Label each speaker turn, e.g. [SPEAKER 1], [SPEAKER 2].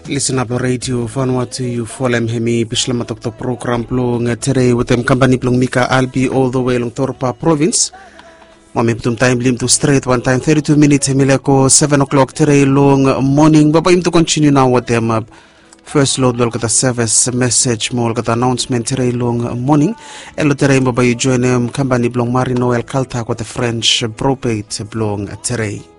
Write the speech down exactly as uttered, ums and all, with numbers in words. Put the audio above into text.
[SPEAKER 1] Listen up radio Vanuatu you folem hemi bishlama tok program plong tere with them company plong Mika Albi all the way long Torpa province. Mami putum time lim to straight one time thirty-two minutes hemileko seven o'clock tere long morning. Baba im to continue now with them uh, first load lol kata service message mo kata announcement tere long morning. Elo tere baba you join them company plong Marino El Calta with the French propate plong tere.